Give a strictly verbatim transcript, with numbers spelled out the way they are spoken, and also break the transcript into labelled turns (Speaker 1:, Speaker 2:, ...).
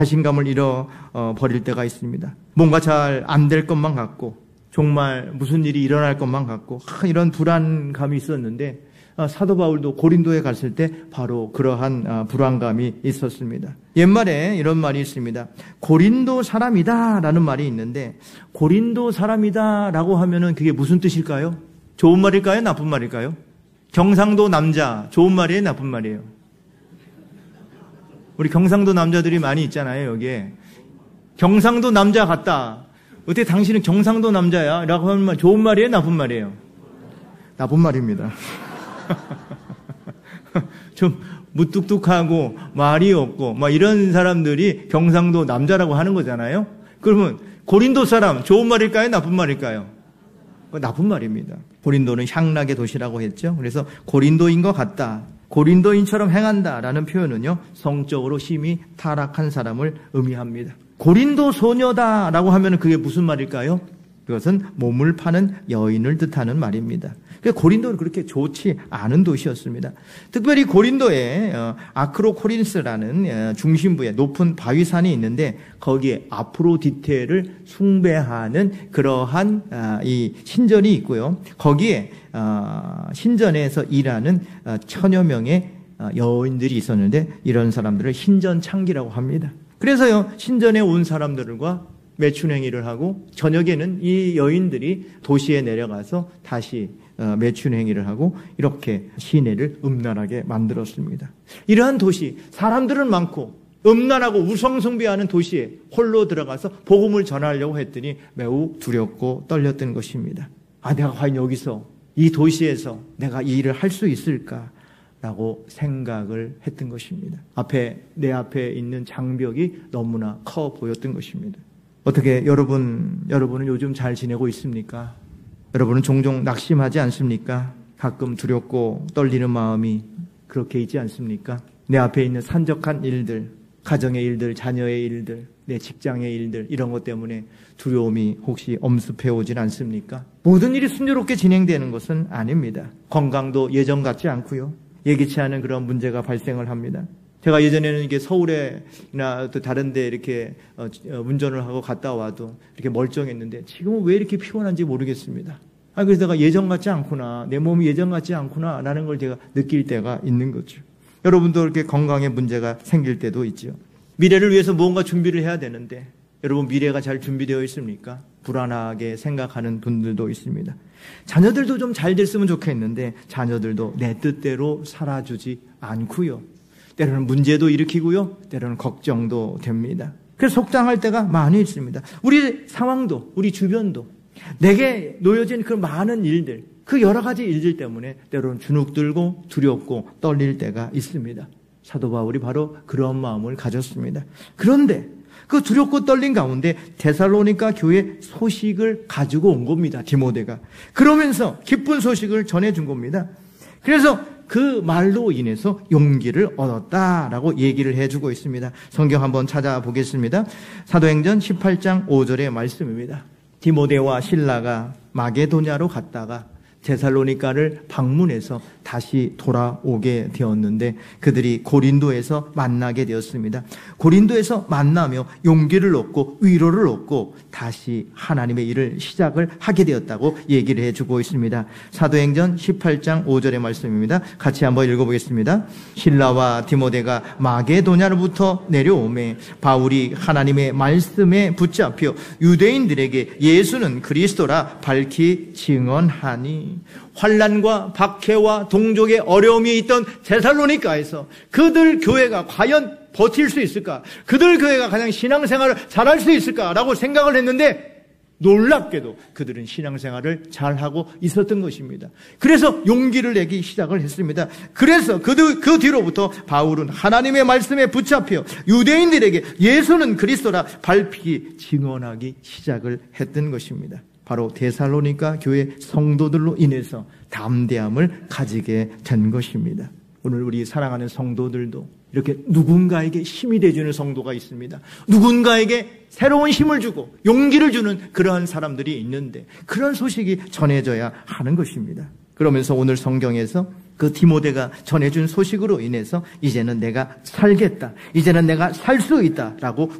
Speaker 1: 자신감을 잃어버릴 때가 있습니다. 뭔가 잘 안 될 것만 같고 정말 무슨 일이 일어날 것만 같고 이런 불안감이 있었는데 사도 바울도 고린도에 갔을 때 바로 그러한 불안감이 있었습니다. 옛말에 이런 말이 있습니다. 고린도 사람이다 라는 말이 있는데 고린도 사람이다 라고 하면은 그게 무슨 뜻일까요? 좋은 말일까요? 나쁜 말일까요? 경상도 남자, 좋은 말이에요? 나쁜 말이에요? 우리 경상도 남자들이 많이 있잖아요, 여기에. 경상도 남자 같다. 어떻게 당신은 경상도 남자야? 라고 하는 말, 좋은 말이에요? 나쁜 말이에요? 나쁜 말입니다. 좀 무뚝뚝하고 말이 없고 막 이런 사람들이 경상도 남자라고 하는 거잖아요. 그러면 고린도 사람 좋은 말일까요? 나쁜 말일까요? 나쁜 말입니다. 고린도는 향락의 도시라고 했죠. 그래서 고린도인 것 같다, 고린도인처럼 행한다라는 표현은요, 성적으로 심히 타락한 사람을 의미합니다. 고린도 소녀다라고 하면 그게 무슨 말일까요? 그것은 몸을 파는 여인을 뜻하는 말입니다. 고린도는 그렇게 좋지 않은 도시였습니다. 특별히 고린도에 아크로코린스라는 중심부에 높은 바위산이 있는데 거기에 아프로디테를 숭배하는 그러한 이 신전이 있고요. 거기에 신전에서 일하는 천여 명의 여인들이 있었는데 이런 사람들을 신전창기라고 합니다. 그래서요, 신전에 온 사람들과 매춘행위를 하고 저녁에는 이 여인들이 도시에 내려가서 다시 매춘행위를 하고 이렇게 시내를 음란하게 만들었습니다. 이러한 도시, 사람들은 많고 음란하고 우상숭배하는 도시에 홀로 들어가서 복음을 전하려고 했더니 매우 두렵고 떨렸던 것입니다. 아, 내가 과연 여기서 이 도시에서 내가 이 일을 할 수 있을까? 라고 생각을 했던 것입니다. 앞에, 내 앞에 있는 장벽이 너무나 커 보였던 것입니다. 어떻게 여러분, 여러분은 요즘 잘 지내고 있습니까? 여러분은 종종 낙심하지 않습니까? 가끔 두렵고 떨리는 마음이 그렇게 있지 않습니까? 내 앞에 있는 산적한 일들, 가정의 일들, 자녀의 일들, 내 직장의 일들, 이런 것 때문에 두려움이 혹시 엄습해 오진 않습니까? 모든 일이 순조롭게 진행되는 것은 아닙니다. 건강도 예전 같지 않고요. 예기치 않은 그런 문제가 발생을 합니다. 제가 예전에는 이게 서울에나 또 다른 데 이렇게 운전을 하고 갔다 와도 이렇게 멀쩡했는데 지금은 왜 이렇게 피곤한지 모르겠습니다. 아, 그래서 내가 예전 같지 않구나, 내 몸이 예전 같지 않구나 라는 걸 제가 느낄 때가 있는 거죠. 여러분도 이렇게 건강에 문제가 생길 때도 있죠. 미래를 위해서 무언가 준비를 해야 되는데 여러분 미래가 잘 준비되어 있습니까? 불안하게 생각하는 분들도 있습니다. 자녀들도 좀 잘 됐으면 좋겠는데 자녀들도 내 뜻대로 살아주지 않고요. 때로는 문제도 일으키고요. 때로는 걱정도 됩니다. 그래서 속상할 때가 많이 있습니다. 우리 상황도, 우리 주변도 내게 놓여진 그 많은 일들, 그 여러 가지 일들 때문에 때로는 주눅들고 두렵고 떨릴 때가 있습니다. 사도 바울이 바로 그런 마음을 가졌습니다. 그런데 그 두렵고 떨린 가운데 데살로니가 교회 소식을 가지고 온 겁니다. 디모데가. 그러면서 기쁜 소식을 전해준 겁니다. 그래서 그 말로 인해서 용기를 얻었다라고 얘기를 해주고 있습니다. 성경 한번 찾아보겠습니다. 사도행전 십팔 장 오 절의 말씀입니다. 디모데와 실라가 마게도냐로 갔다가 데살로니가를 방문해서 다시 돌아오게 되었는데 그들이 고린도에서 만나게 되었습니다. 고린도에서 만나며 용기를 얻고 위로를 얻고 다시 하나님의 일을 시작을 하게 되었다고 얘기를 해주고 있습니다. 사도행전 십팔 장 오 절의 말씀입니다. 같이 한번 읽어보겠습니다. 실라와 디모데가 마게도냐로부터 내려오매 바울이 하나님의 말씀에 붙잡혀 유대인들에게 예수는 그리스도라 밝히 증언하니, 환난과 박해와 동족의 어려움이 있던 데살로니가에서 그들 교회가 과연 버틸 수 있을까? 그들 교회가 가장 신앙생활을 잘할 수 있을까라고 생각을 했는데 놀랍게도 그들은 신앙생활을 잘하고 있었던 것입니다. 그래서 용기를 내기 시작을 했습니다. 그래서 그, 그 뒤로부터 바울은 하나님의 말씀에 붙잡혀 유대인들에게 예수는 그리스도라 밝히 증언하기 시작을 했던 것입니다. 바로 데살로니가 교회 성도들로 인해서 담대함을 가지게 된 것입니다. 오늘 우리 사랑하는 성도들도 이렇게 누군가에게 힘이 되주는 성도가 있습니다. 누군가에게 새로운 힘을 주고 용기를 주는 그러한 사람들이 있는데 그런 소식이 전해져야 하는 것입니다. 그러면서 오늘 성경에서 그 디모데가 전해준 소식으로 인해서 이제는 내가 살겠다, 이제는 내가 살 수 있다라고